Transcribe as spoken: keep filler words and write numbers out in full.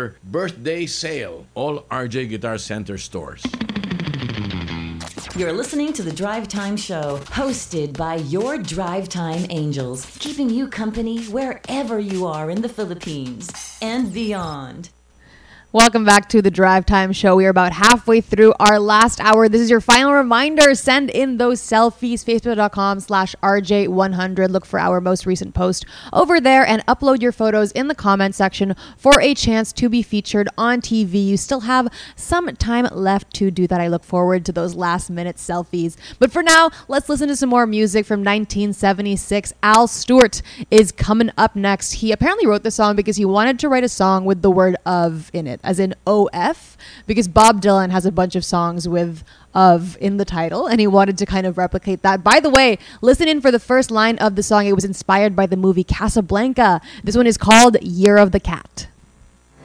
Center birthday sale. All R J Guitar Center stores. You're listening to the Drive Time Show, hosted by your Drive Time Angels, keeping you company wherever you are in the Philippines and beyond. Welcome back to the Drive Time Show. We are about halfway through our last hour. This is your final reminder. Send in those selfies. Facebook.com slash RJ100. Look for our most recent post over there and upload your photos in the comment section for a chance to be featured on T V. You still have some time left to do that. I look forward to those last minute selfies. But for now, let's listen to some more music from nineteen seventy-six. Al Stewart is coming up next. He apparently wrote this song because he wanted to write a song with the word of in it, as in O F, because Bob Dylan has a bunch of songs with of in the title, and he wanted to kind of replicate that. By the way, listen in for the first line of the song. It was inspired by the movie Casablanca. This one is called Year of the Cat.